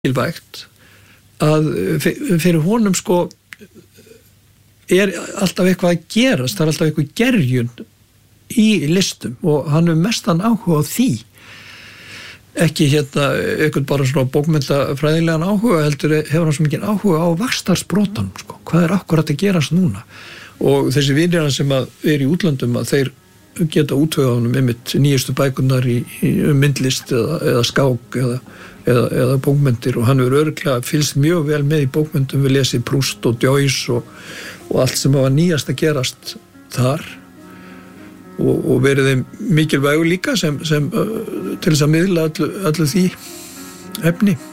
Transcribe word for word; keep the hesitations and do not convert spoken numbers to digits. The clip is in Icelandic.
mikilvægt að fyrir honum sko er alltaf eitthvað að gerast, það er alltaf eitthvað gerjun í listum og hann er mestan áhuga á því, ekki hérna eitthvað bara svona bókmenntafræðilegan áhuga, heldur hefur hann svo mikið áhuga á vaxtarsprotanum, sko, hvað er akkurat að gerast núna, og þessi vinir hann sem að er í útlöndum að þeir geta útvegað honum einmitt nýjustu bækurnar í, í myndlist eða, eða skák eða, eða, eða bókmenntir, og hann hefur örugglega fylgst mjög vel með í bókmenntum, við lesið Proust og Joyce og, og allt sem var nýjast að gerast þar og, og verið þeim mikilvægur líka sem, sem uh, til þess að miðla öllu, öllu því efni.